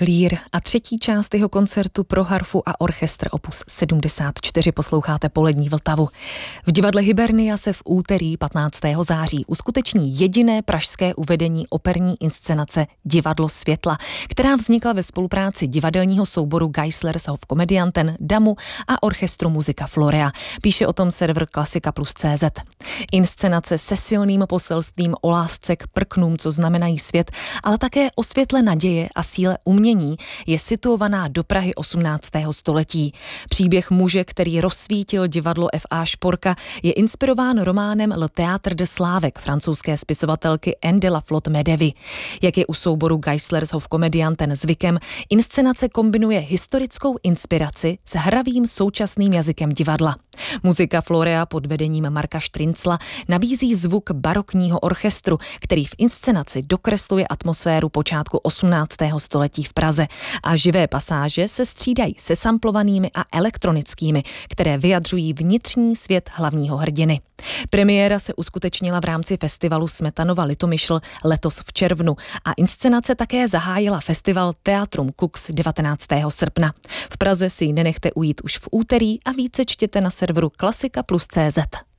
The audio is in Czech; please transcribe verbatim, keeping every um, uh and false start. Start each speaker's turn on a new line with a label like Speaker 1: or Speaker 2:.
Speaker 1: Clear a třetí část jeho koncertu pro harfu a orchestr opus sedmdesát čtyři posloucháte Polední Vltavu. V divadle Hybernia se v úterý patnáctého září uskuteční jediné pražské uvedení operní inscenace Divadlo světla, která vznikla ve spolupráci divadelního souboru Geisler's Hofkomedianten, Damu a orchestru Musica Florea. Píše o tom server Klasika plus C Z. Inscenace se silným poselstvím o lásce k prknům, co znamenají svět, ale také o světle naděje a síle umění je situovaná do Prahy osmnáctého století. Příběh muže, který rozsvítil divadlo F A Šporka, je inspirován románem Le Théâtre de Slávek francouzské spisovatelky Anne de la Flotte Medevy. Jak je u souboru Geisler's Hofkomedianten zvykem, inscenace kombinuje historickou inspiraci s hravým současným jazykem divadla. Musica Florea pod vedením Marka Štrincla nabízí zvuk barokního orchestru, který v inscenaci dokresluje atmosféru počátku osmnáctého století v Praze a živé pasáže se střídají se samplovanými a elektronickými, které vyjadřují vnitřní svět hlavního hrdiny. Premiéra se uskutečnila v rámci festivalu Smetanova Litomyšl letos v červnu a inscenace také zahájila festival Teatrum Kux devatenáctého srpna. V Praze si ji nenechte ujít už v úterý a více čtěte na serveru Klasika plus C Z.